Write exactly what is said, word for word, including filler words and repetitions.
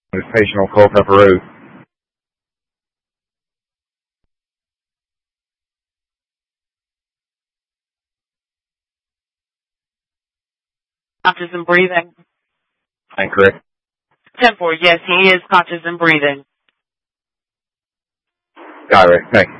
This patient on Culpeper Road. Conscious and breathing. Incorrect. ten four, yes, he is conscious and breathing. Got it. Thank you.